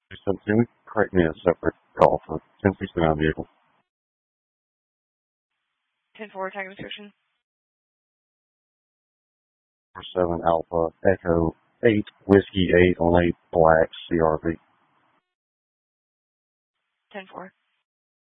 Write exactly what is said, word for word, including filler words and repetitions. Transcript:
So can we create me a separate call for ten sixty-nine vehicle? ten four, tag description. seven Alpha Echo eight Whiskey eight on a black C R V. ten four.